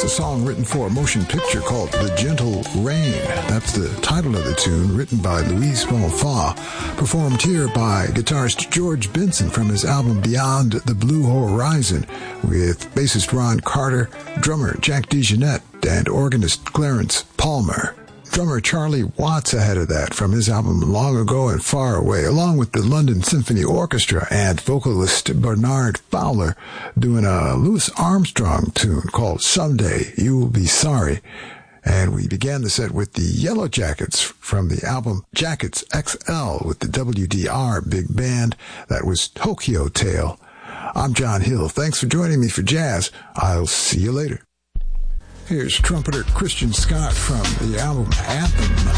a song written for a motion picture called The Gentle Rain. That's the title of the tune, written by Louise Bonfa, performed here by guitarist George Benson from his album Beyond the Blue Horizon, with bassist Ron Carter, drummer Jack DeJohnette, and organist Clarence Palmer. Drummer Charlie Watts ahead of that from his album Long Ago and Far Away, along with the London Symphony Orchestra and vocalist Bernard Fowler doing a Louis Armstrong tune called Someday You Will Be Sorry. And we began the set with the Yellow Jackets from the album Jackets XL with the WDR Big Band. That was Tokyo Tale. I'm John Hill. Thanks for joining me for jazz. I'll see you later. Here's trumpeter Christian Scott from the album Anthem.